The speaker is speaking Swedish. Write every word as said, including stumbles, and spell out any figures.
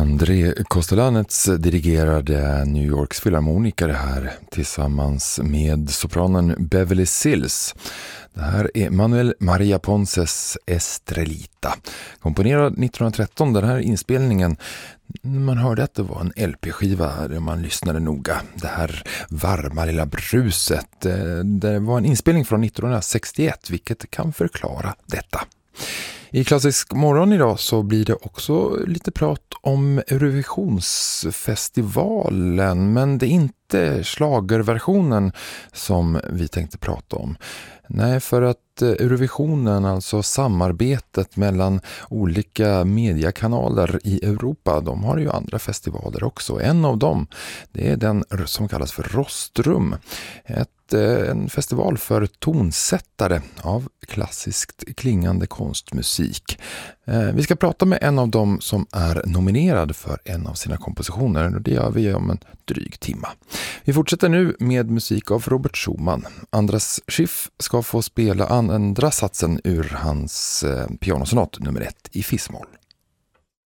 André Kostelanets dirigerade New Yorks filharmoniker här tillsammans med sopranen Beverly Sills. Det här är Manuel Maria Ponces Estrelita, komponerad nittonhundratretton. Den här inspelningen, man hörde att det var en L P-skiva där man lyssnade noga. Det här varma lilla bruset, det var en inspelning från nittonhundrasextioett, vilket kan förklara detta. I Klassisk morgon idag så blir det också lite prat om Eurovisionsfestivalen, men det är inte schlagerversionen som vi tänkte prata om. Nej, för att Eurovisionen, alltså samarbetet mellan olika mediekanaler i Europa, de har ju andra festivaler också. En av dem, det är den som kallas för Rostrum. Ett, en festival för tonsättare av klassiskt klingande konstmusik. Vi ska prata med en av dem som är nominerad för en av sina kompositioner, och det gör vi om en dryg timma. Vi fortsätter nu med musik av Robert Schumann. Andras Schiff ska få spela andra satsen ur hans pianosonat nummer ett i fis-moll.